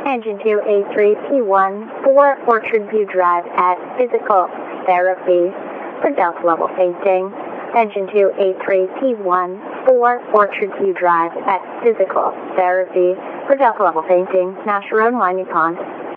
Engine 2A3P1 for Orchard View Drive at Physical Therapy for Delta Level Painting. Engine 2A3P1 for Orchard View Drive at Physical Therapy for Delta Level Painting. National Road, Line Yukon.